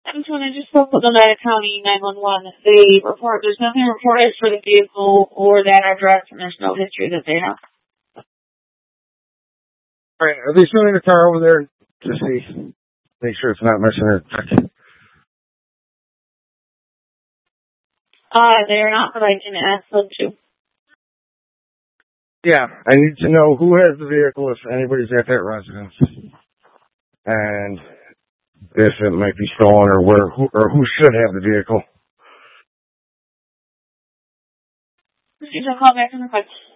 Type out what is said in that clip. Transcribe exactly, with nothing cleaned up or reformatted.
Since when I just spoke with the Oneida County nine one one, they report there's nothing reported for the vehicle or that address, and there's no history that they have. All right, are they sending the car over there to see, make sure it's not missing her? Uh, they're not, but I can ask them to. Yeah, I need to know who has the vehicle, if anybody's at that residence, and if it might be stolen, or where, who, or who should have the vehicle. You can call back in the quick.